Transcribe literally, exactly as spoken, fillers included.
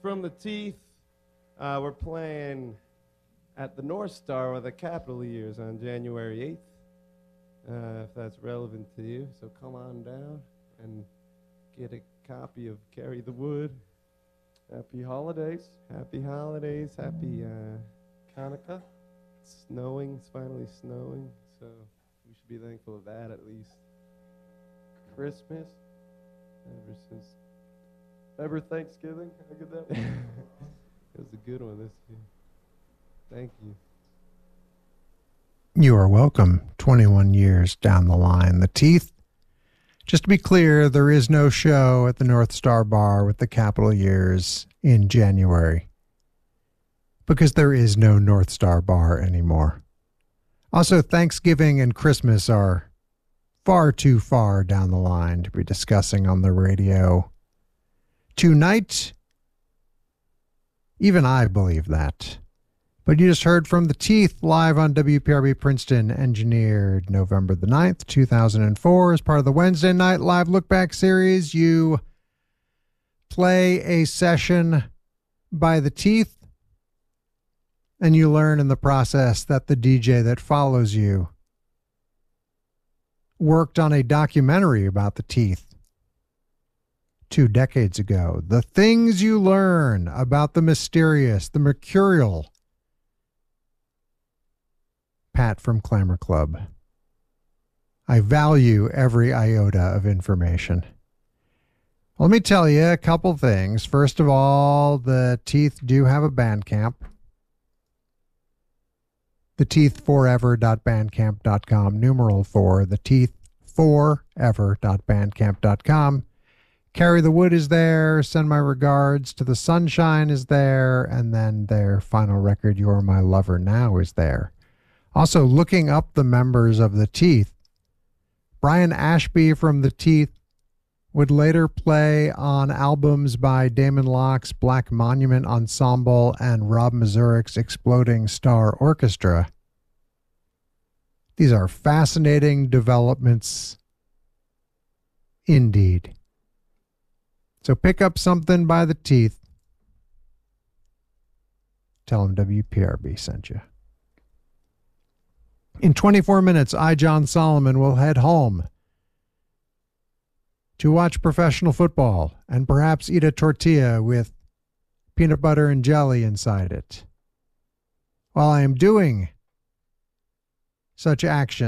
from the Teeth. Uh, we're playing at the North Star with the Capital Years on January eighth, uh, if that's relevant to you. So come on down and get a copy of Carry the Wood. Happy holidays. Happy holidays. Happy uh, Hanukkah. It's snowing. It's finally snowing. So we should be thankful of that at least. Christmas. Ever since. Ever Thanksgiving. How good that was? It was a good one this year. Thank you. You are welcome. twenty-one years down the line. The Teeth. Just to be clear, there is no show at the North Star Bar with the Capital Years in January because there is no North Star Bar anymore. Also, Thanksgiving and Christmas are far too far down the line to be discussing on the radio tonight. Even I believe that. But you just heard from The Teeth live on W P R B Princeton, engineered November the ninth, two thousand four, as part of the Wednesday Night Live Look Back series. You play a session by The Teeth, and you learn in the process that the D J that follows you worked on a documentary about The Teeth two decades ago. The things you learn about the mysterious, the mercurial Pat from Clamor Club. I value every iota of information. Let me tell you a couple things. First of all, the Teeth do have a Bandcamp. the teeth forever dot bandcamp dot com, numeral four, the teeth forever dot bandcamp dot com. Carry the Wood is there. Send my regards to the Sunshine is there. And then their final record, You're My Lover Now, is there. Also, looking up the members of The Teeth, Brian Ashby from The Teeth would later play on albums by Damon Locke's Black Monument Ensemble and Rob Mazurek's Exploding Star Orchestra. These are fascinating developments indeed. So pick up something by The Teeth. Tell them W P R B sent you. In twenty-four minutes, I, John Solomon, will head home to watch professional football and perhaps eat a tortilla with peanut butter and jelly inside it. While I am doing such action,